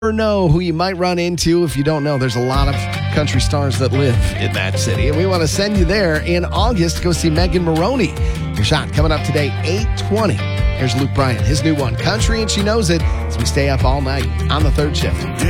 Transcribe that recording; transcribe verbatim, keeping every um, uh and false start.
never know who you might run into. If you don't know, there's a lot of country stars that live in that city, and we want to send you there in August to go see Megan Maroney. Your shot coming up today, eight twenty. Here's Luke Bryan, his new one, Country and She Knows It, as we stay up all night on the third shift.